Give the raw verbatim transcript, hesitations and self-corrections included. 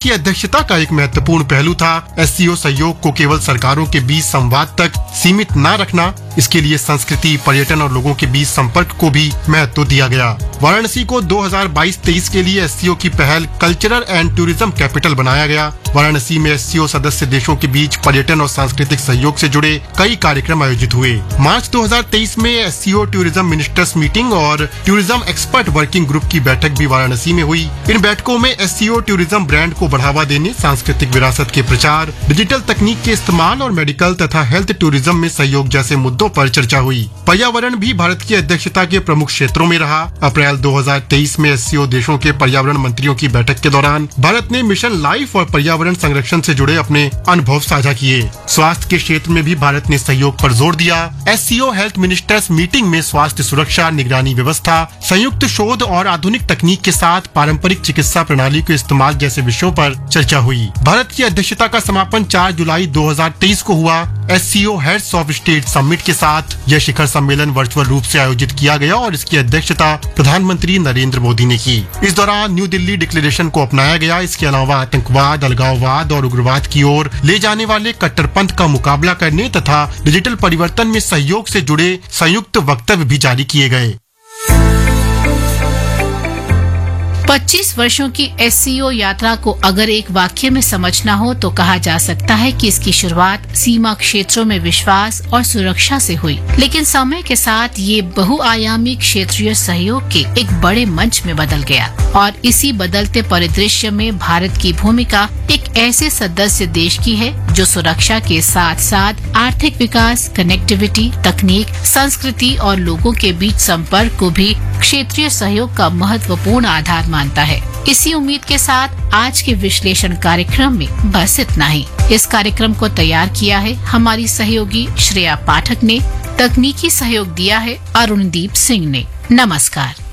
की अध्यक्षता का एक महत्वपूर्ण पहलू था एससीओ सहयोग को केवल सरकारों के बीच संवाद तक सीमित न रखना, इसके लिए संस्कृति, पर्यटन और लोगों के बीच संपर्क को भी महत्व दिया गया। वाराणसी को दो हज़ार बाईस तेईस के लिए एससीओ की पहल कल्चरल एंड टूरिज्म कैपिटल बनाया गया। वाराणसी में एससीओ सदस्य देशों के बीच पर्यटन और सांस्कृतिक सहयोग से जुड़े कई कार्यक्रम आयोजित हुए। मार्च दो हज़ार तेईस में एससीओ टूरिज्म मिनिस्टर्स मीटिंग और टूरिज्म एक्सपर्ट वर्किंग ग्रुप की बैठक भी वाराणसी में हुई। इन बैठकों में एससीओ टूरिज्म ब्रांड को बढ़ावा देने, सांस्कृतिक विरासत के प्रचार, डिजिटल तकनीक के इस्तेमाल और मेडिकल तथा हेल्थ टूरिज्म में सहयोग जैसे मुद्दों पर चर्चा हुई। पर्यावरण भी भारत की अध्यक्षता के प्रमुख क्षेत्रों में रहा। अप्रैल दो हज़ार तेईस में एससीओ देशों के पर्यावरण मंत्रियों की बैठक के दौरान भारत ने मिशन लाइफ और पर्यावरण संरक्षण से जुड़े अपने अनुभव साझा किए। स्वास्थ्य के क्षेत्र में भी भारत ने सहयोग पर जोर दिया। एससीओ हेल्थ मिनिस्टर्स मीटिंग में स्वास्थ्य सुरक्षा, निगरानी व्यवस्था, संयुक्त शोध और आधुनिक तकनीक के साथ पारंपरिक चिकित्सा प्रणाली के इस्तेमाल जैसे विषयों पर चर्चा हुई। भारत की अध्यक्षता का समापन चार जुलाई दो हज़ार तेईस को हुआ। SCO heads of state summit के साथ यह शिखर सम्मेलन वर्चुअल रूप से आयोजित किया गया और इसकी अध्यक्षता प्रधानमंत्री नरेंद्र मोदी ने की। इस दौरान न्यू दिल्ली डिक्लेरेशन को अपनाया गया। इसके अलावा आतंकवाद, अलगाववाद और उग्रवाद की ओर ले जाने वाले कट्टरपंथ का मुकाबला करने तथा डिजिटल परिवर्तन में सहयोग से जुड़े संयुक्त वक्तव्य भी जारी किए गए। पच्चीस वर्षों की एससीओ यात्रा को अगर एक वाक्य में समझना हो तो कहा जा सकता है कि इसकी शुरुआत सीमा क्षेत्रों में विश्वास और सुरक्षा से हुई, लेकिन समय के साथ ये बहुआयामी क्षेत्रीय सहयोग के एक बड़े मंच में बदल गया और इसी बदलते परिदृश्य में भारत की भूमिका एक ऐसे सदस्य देश की है जो सुरक्षा के साथ साथ आर्थिक विकास, कनेक्टिविटी, तकनीक, संस्कृति और लोगों के बीच संपर्क को भी क्षेत्रीय सहयोग का महत्वपूर्ण आधार मानता है। इसी उम्मीद के साथ आज के विश्लेषण कार्यक्रम में बस इतना ही। इस कार्यक्रम को तैयार किया है हमारी सहयोगी श्रेया पाठक ने, तकनीकी सहयोग दिया है अरुणदीप सिंह ने। नमस्कार।